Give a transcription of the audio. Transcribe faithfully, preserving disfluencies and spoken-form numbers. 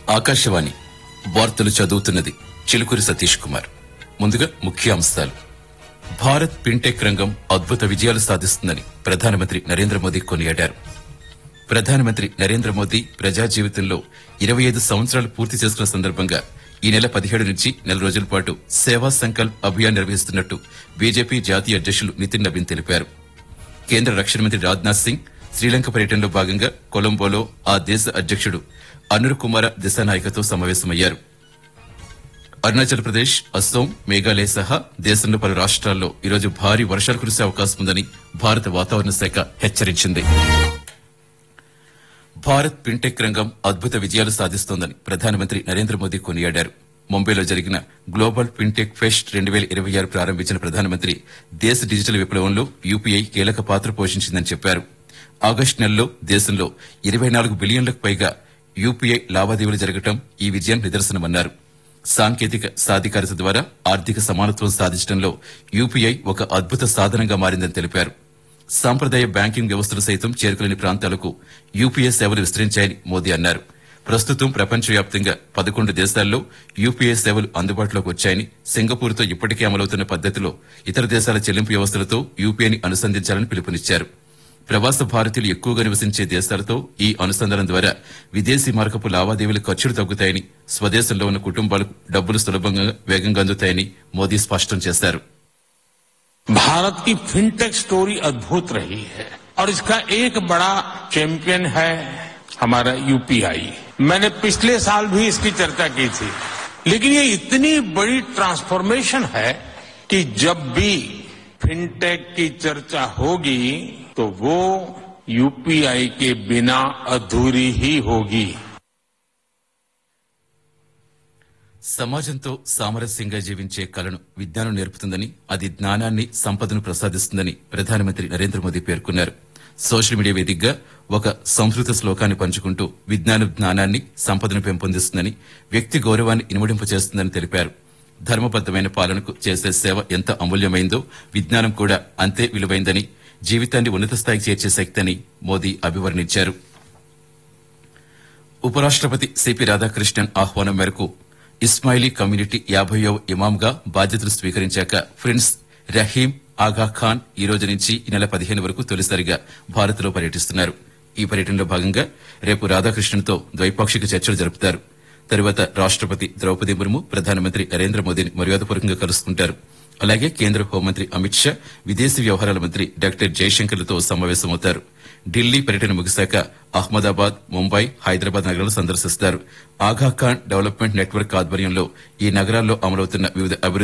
ఆకాశవాణి వార్తలు చదువుతున్నది చిలుకూరి సతీష్ కుమార్. ముందుగా ముఖ్య అంశాలు. భారత్ ఫిన్టెక్ రంగం అద్భుత విజయాలు సాధిస్తుందని ప్రధానమంత్రి నరేంద్ర మోదీ కొనియాడారు. ప్రధానమంత్రి నరేంద్ర మోదీ ప్రజా జీవితంలో ఇరవై ఐదు సంవత్సరాలు పూర్తి చేసుకున్న సందర్భంగా ఈ నెల పదిహేడు నుంచి నెల రోజుల పాటు సేవా సంకల్ప్ అభియాన్ నిర్వహిస్తున్నట్టు బీజేపీ జాతీయ అధ్యకులు నితిన్ నవీన్ తెలిపారు. కేంద్ర రక్షణ మంత్రి రాజ్నాథ్ సింగ్ శ్రీలంక పర్యటనలో భాగంగా కొలంబోలో ఆ దేశ అధ్యకుడు అనుర్ కుమార దిశానాయకతో సమావేశమయ్యారు. అరుణాచల్ ప్రదేశ్, అస్సోం, మేఘాలయ సహా దేశంలో పలు రాష్ట్రాల్లో ఈరోజు భారీ వర్షాలు కురిసే అవకాశం ఉందని భారత వాతావరణ శాఖ హెచ్చరించింది. భారత్ ఫిన్టెక్ రంగం అద్భుత విజయాలు సాధిస్తోందని ప్రధానమంత్రి నరేంద్ర మోదీ కొనియాడారు. ముంబైలో జరిగిన గ్లోబల్ ఫిన్టెక్ ఫెస్ట్ రెండు వేల ఇరవై ఆరు ప్రారంభించిన ప్రధానమంత్రి దేశ డిజిటల్ విప్లవంలో యూపీఐ కీలక పాత్ర పోషించిందని చెప్పారు. ఆగస్టు నెలలో దేశంలో ఇరవై నాలుగు బిలియన్లకు పైగా యూపీఐ లావాదేవీలు జరగడం ఈ విజయం నిదర్శనమన్నారు. సాంకేతిక సాధికారత ద్వారా ఆర్థిక సమానత్వం సాధించడంలో యూపీఐ ఒక అద్భుత సాధనంగా మారిందని తెలిపారు. సాంప్రదాయ బ్యాంకింగ్ వ్యవస్థలు సైతం చేరుకోలేని ప్రాంతాలకు యూపీఐ సేవలు విస్తరించాయని మోదీ అన్నారు. ప్రస్తుతం ప్రపంచవ్యాప్తంగా పదకొండు దేశాల్లో యూపీఐ సేవలు అందుబాటులోకి వచ్చాయని, సింగపూర్తో ఇప్పటికే అమలవుతున్న పద్దతిలో ఇతర దేశాల చెల్లింపు వ్యవస్థలతో యూపీఐని అనుసంధించాలని పిలుపునిచ్చారు. ప్రవాస భారతీయులు ఎక్కువగా నివసించే దేశాలతో ఈ అనుసంధానం ద్వారా విదేశీ మార్కపు లావాదేవీల ఖర్చులు తగ్గుతాయని, స్వదేశంలో ఉన్న కుటుంబాలకు డబ్బులు సులభంగా వేగంగా అందుతాయని మోదీ స్పష్టం చేశారు. भारत की फिनटेक स्टोरी अद्भुत रही है और इसका एक बड़ा चैंपियन है हमारा यूपीआई. मैंने पिछले साल भी इसकी चर्चा की थी, लेकिन ये इतनी बड़ी ट्रांसफॉर्मेशन है कि जब भी फिनटेक की चर्चा होगी तो वो यूपीआई के बिना अधूरी ही होगी. సమాజంతో సామరస్యంగా జీవించే కళను విజ్ఞానం నేర్పుతుందని, అది జ్ఞానాన్ని, సంపదను ప్రసాదిస్తుందని ప్రధానమంత్రి నరేంద్ర మోదీ పేర్కొన్నారు. సోషల్ మీడియా వేదికగా ఒక సంస్కృత శ్లోకాన్ని పంచుకుంటూ విజ్ఞానం జ్ఞానాన్ని, సంపదను పెంపొందిస్తుందని, వ్యక్తి గౌరవాన్ని ఇనుమడింపు చేస్తుందని తెలిపారు. ధర్మబద్దమైన పాలనకు చేసే సేవ ఎంత అమూల్యమైందో విజ్ఞానం కూడా అంతే విలువైందని, జీవితాన్ని ఉన్నత స్థాయికి చేర్చే శక్తి అని మోదీ అభివర్ణించారు. ఉపరాష్టపతి సిపి రాధాకృష్ణన్ ఆహ్వానం మేరకు ఇస్మాయిలీ కమ్యూనిటీ యాభైవ ఇమాంగా బాధ్యతలు స్వీకరించాక ప్రిన్స్ రహీం ఆగా ఖాన్ ఈ రోజు నుంచి ఈ నెల పదిహేను వరకు తొలిసారిగా భారత్ లో పర్యటిస్తున్నారు. ఈ పర్యటనలో భాగంగా రేపు రాధాకృష్ణన్తో ద్వైపాక్షిక చర్చలు జరుపుతారు. తరువాత రాష్టపతి ద్రౌపది ముర్ము ప్రధానమంత్రి నరేంద్ర మోదీని మర్యాదపూర్వకంగా కలుసుకుంటారు. అలాగే కేంద్ర హోంమంత్రి అమిత్ షా, విదేశీ వ్యవహారాల మంత్రి డాక్టర్ జయశంకర్లతో సమావేశమవుతారు. ఢిల్లీ పర్యటన ముగిశాక అహ్మదాబాద్, ముంబై, హైదరాబాద్ నగరాలు సందర్శిస్తారు. ఆగా ఖాన్ డెవలప్మెంట్ నెట్వర్క్ ఆధ్వర్యంలో ఈ నగరాల్లో అమలవుతున్న వివిధ అభివృద్ది